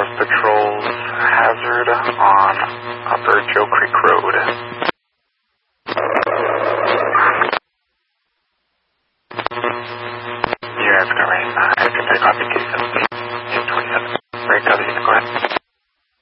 patrols hazard on Upper Joe Creek Road. You have to remain. I can take off the case.